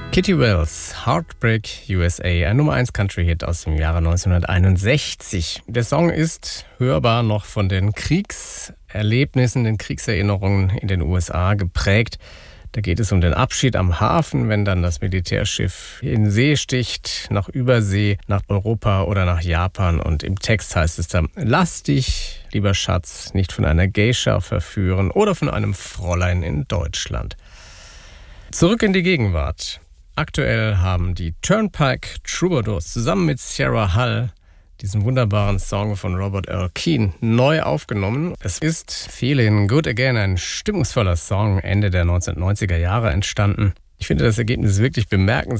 Kitty Wells, Heartbreak USA, ein Nummer 1 Country-Hit aus dem Jahre 1961. Der Song ist hörbar noch von den Kriegserlebnissen, den Kriegserinnerungen in den USA geprägt. Da geht es um den Abschied am Hafen, wenn dann das Militärschiff in See sticht, nach Übersee, nach Europa oder nach Japan. Und im Text heißt es dann: Lass dich, lieber Schatz, nicht von einer Geisha verführen oder von einem Fräulein in Deutschland. Zurück in die Gegenwart. Aktuell haben die Turnpike Troubadours zusammen mit Sarah Hall diesen wunderbaren Song von Robert Earl Keen neu aufgenommen. Es ist Feeling Good Again, ein stimmungsvoller Song, Ende der 1990er Jahre entstanden. Ich finde das Ergebnis wirklich bemerkenswert.